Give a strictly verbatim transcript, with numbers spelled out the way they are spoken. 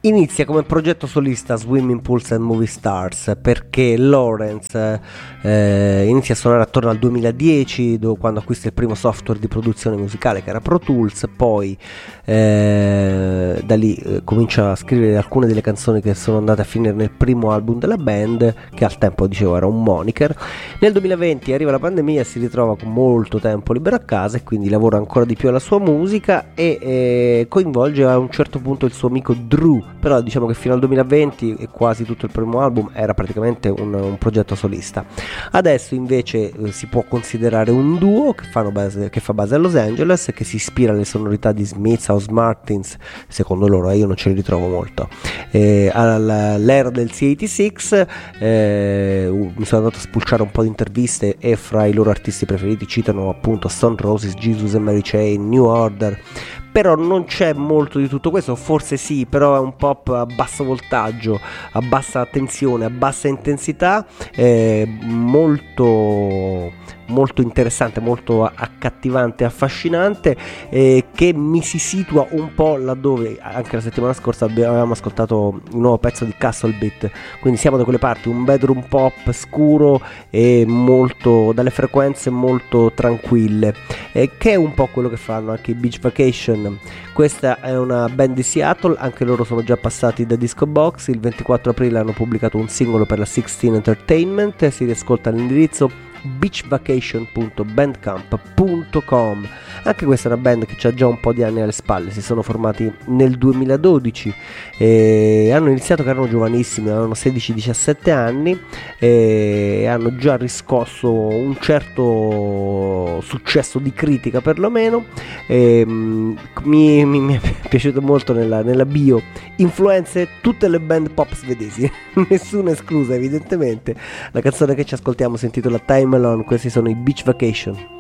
Inizia come progetto solista Swimming Pools and Movie Stars, perché Lawrence eh, inizia a suonare attorno al duemiladieci, dove, quando acquista il primo software di produzione musicale che era Pro Tools. Poi eh, da lì eh, comincia a scrivere alcune delle canzoni che sono andate a finire nel primo album della band, che al tempo dicevo era un moniker. Nel duemilaventi arriva la pandemia, si ritrova con molto tempo libero a casa e quindi lavora ancora di più alla sua musica e eh, coinvolge a un certo punto il suo amico Drew. Però diciamo che fino al duemilaventi e quasi tutto il primo album era praticamente un, un progetto solista. Adesso invece eh, si può considerare un duo che, fanno base, che fa base a Los Angeles, che si ispira alle sonorità di Smith, House Martins, secondo loro, eh, io non ce li ritrovo molto, eh, all'era del C ottantasei. eh, mi sono andato a spulciare un po' di interviste e fra i loro artisti preferiti citano appunto Stone Roses, Jesus and Mary Chain, New Order. Però non c'è molto di tutto questo, forse sì, però è un pop a basso voltaggio, a bassa tensione, a bassa intensità, eh, molto, molto interessante, molto accattivante, affascinante, eh, che mi si situa un po' laddove anche la settimana scorsa avevamo ascoltato un nuovo pezzo di Castle Beat, quindi siamo da quelle parti, un bedroom pop scuro e molto, dalle frequenze molto tranquille, eh, che è un po' quello che fanno anche i Beach Vacation. Questa è una band di Seattle, anche loro sono già passati da Disco Box. Il ventiquattro aprile hanno pubblicato un singolo per la sedici Entertainment, si riascolta all'indirizzo beach vacation punto bandcamp punto com. Anche questa è una band che ha già un po' di anni alle spalle, si sono formati nel duemiladodici e hanno iniziato che erano giovanissimi, avevano sedici diciassette anni e hanno già riscosso un certo successo di critica perlomeno. E, mi, mi, mi è piaciuto molto nella, nella bio influenze tutte le band pop svedesi, nessuna esclusa evidentemente. La canzone che ci ascoltiamo si intitola Time Alone, questi sono i Beach Vacation.